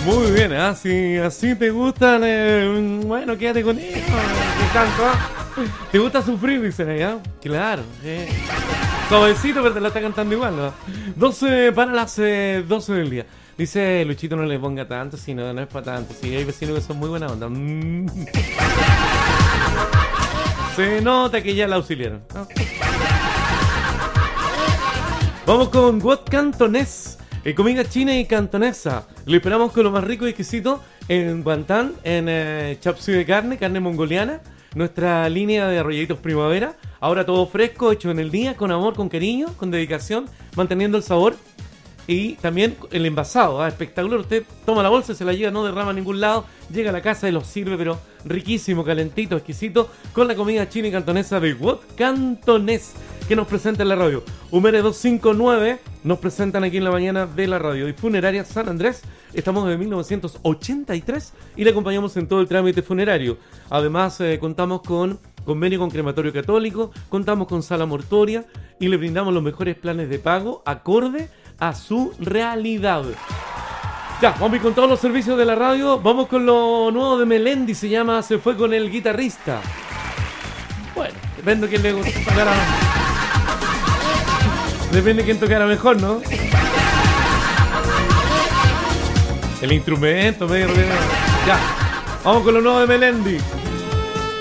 Muy bien, si así te gustan, bueno, quédate con ellos. ¿Qué tanto? ¿Te gusta sufrir? Dicen allá. Claro. Suavecito, pero te la está cantando igual, ¿no? 12 para las 12 del día. Dice Luchito, no le ponga tanto, si no, no es para tanto. Si hay vecinos que son muy buena onda. Se nota que ya la auxiliaron, ¿no? Vamos con What Cantonés. Comida china y cantonesa. Lo esperamos con lo más rico y exquisito en Guantán, en chop suey de carne mongoliana. Nuestra línea de arrolladitos primavera. Ahora todo fresco, hecho en el día, con amor, con cariño, con dedicación, manteniendo el sabor. Y también el envasado, espectacular. Usted toma la bolsa, se la lleva, no derrama a ningún lado. Llega a la casa y lo sirve, pero riquísimo, calentito, exquisito. Con la comida china y cantonesa de What Cantonés, que nos presenta en la radio. Humere 259 nos presentan aquí en la mañana de la radio. Y Funeraria San Andrés, estamos desde 1983 y le acompañamos en todo el trámite funerario. Además, contamos con convenio con Crematorio Católico, contamos con sala mortuoria y le brindamos los mejores planes de pago acorde a su realidad. Ya, vamos con todos los servicios de la radio. Vamos con lo nuevo de Melendi, se llama Se fue con el guitarrista. Bueno, depende de quién le tocara. Depende de quién tocara mejor, ¿no? El instrumento, medio. Ya, vamos con lo nuevo de Melendi.